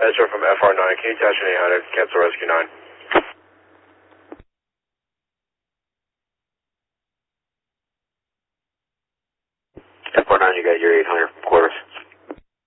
Ezra from FR9, can you attach an 800, cancel rescue 9? FR9, you got your 800 quarters.